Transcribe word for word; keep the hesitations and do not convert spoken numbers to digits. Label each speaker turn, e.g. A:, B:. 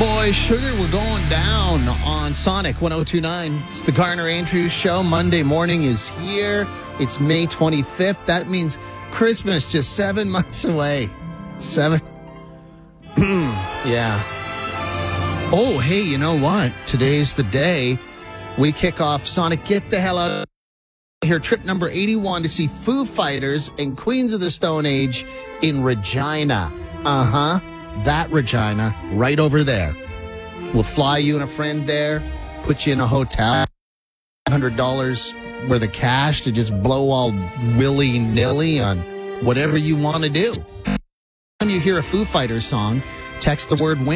A: Boy, sugar, we're going down on Sonic one oh two point nine. It's the Garner Andrews Show. Monday morning is here. It's May twenty-fifth. That means Christmas just seven months away. Seven. Yeah. Oh, hey, you know what? Today's the day we kick off Sonic Get the Hell Out of Here, trip number eighty-one to see Foo Fighters and Queens of the Stone Age in Regina. Uh-huh. That Regina right over there. We'll fly you and a friend there, put you in a hotel, five hundred dollars worth of cash to just blow all willy-nilly on whatever you want to do. When you hear a Foo Fighters song, text the word win.